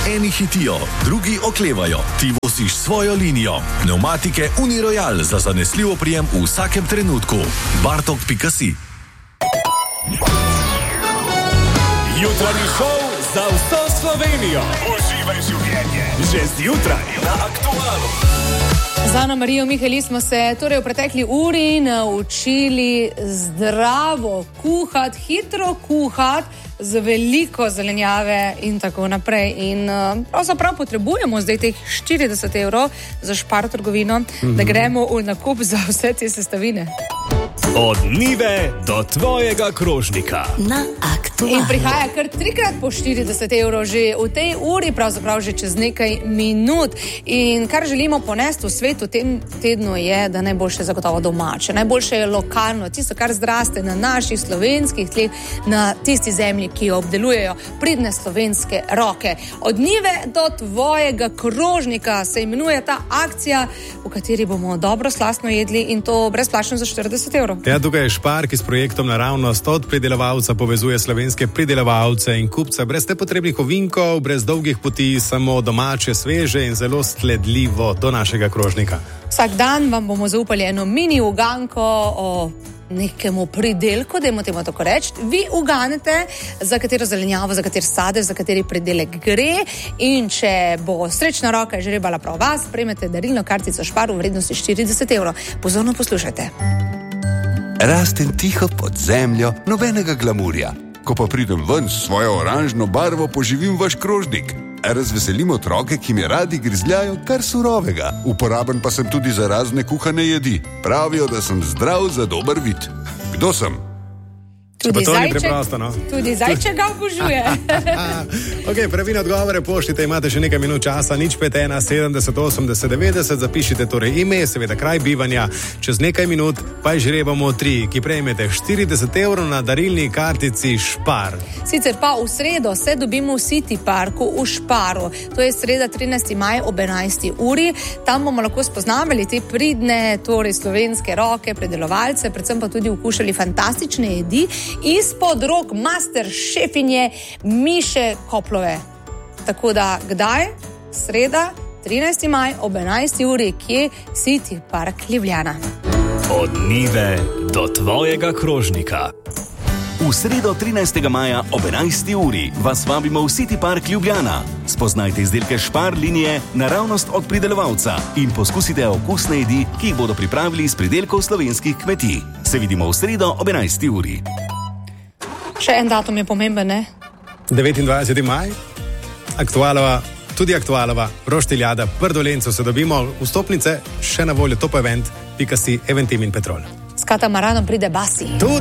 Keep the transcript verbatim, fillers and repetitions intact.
Eni hitijo, drugi oklevajo, ti vosiš svojo linijo. Pneumatike Uniroyal za zanesljiv oprijem v vsakem trenutku. bartok pika si. Jutranji šov za vso Slovenijo. Uživaj življenje. Že zjutraj na Aktualu. Z Ano Marijo Miheli smo se torej v pretekli uri naučili zdravo kuhati, hitro kuhati, z veliko zelenjave in tako naprej. In pravzaprav potrebujemo zdaj teh štirideset evrov za Spar trgovino, mm-hmm. da gremo v nakup za vse te sestavine. Od njive do tvojega krožnika. Na Aktualu. In prihaja kar trikrat po štirideset evrov že v tej uri, pravzaprav že čez nekaj minut. In kar želimo ponesti v svet v tem tednu je, da najboljše zagotovo domače. Najboljše je lokalno, tisto, kar zraste na naših slovenskih tleh, na tisti zemlji, ki jo obdelujejo pridne slovenske roke. Od njive do tvojega krožnika se imenuje ta akcija, v kateri bomo dobro slastno jedli in to brezplačno za štirideset evrov. Ja, tukaj je Spar, ki s projektom Naravnost od pridelovalca povezuje slovenske pridelovalce in kupce brez nepotrebnih ovinkov, brez dolgih poti, samo domače, sveže in zelo sledljivo do našega krožnika. Vsak dan vam bomo zaupali eno mini uganko o nekemu pridelku, dajmo temu tako reči. Vi uganete, za katero zelenjavo, za kater sadež, za kateri pridelek gre, in če bo srečna roka žrebala prav vas, prejmete darilno kartico Spar v vrednosti štirideset evrov. Pozorno poslušajte. Rastem tiho pod zemljo, nobenega glamurja. Ko pa pridem ven s svojo oranžno barvo, poživim vaš krožnik. Razveselim otroke, ki mi radi grizljajo kar surovega. Uporaben pa sem tudi za razne kuhane jedi. Pravijo, da sem zdrav za dober vid. Kdo sem? Tudi to zajček, ni preprosto, no? Tudi zajček ga obožuje. Ok, pravilne odgovore pošljite, imate še nekaj minut časa, nič pet ena sedemdeset osemdeset devetdeset, zapišite torej ime, seveda kraj bivanja, čez nekaj minut pa žrebamo tri, ki prejmete štirideset evrov na darilni kartici Spar. Sicer pa v sredo se dobimo v City Parku v Sparu. To je sreda trinajsti maj ob enajsti uri. Tam bomo lahko spoznavali te pridne, torej slovenske roke, predelovalce, predvsem pa tudi okušali fantastične jedi izpod rok master šefinje Miše Koplove. Tako da, kdaj? Sreda, trinajsti maj ob enajsti uri, kje? City Park Ljubljana. Od njive do tvojega krožnika. V sredo trinajstega maja ob enajsti uri vas vabimo v City Park Ljubljana. Spoznajte izdelke Spar linije Naravnost od pridelovalca in poskusite okusne jedi, ki jih bodo pripravili iz pridelkov slovenskih kmetij. Se vidimo v sredo ob enajsti uri. Še en datum je pomemben, ne? devetindvajseti maj, Aktualova, tudi Aktualova, Roštiljada, Prdolencu se dobimo, vstopnice še na voljo, top event pika si, Eventim in Petrol. S katamaranom pride Basi. Tudi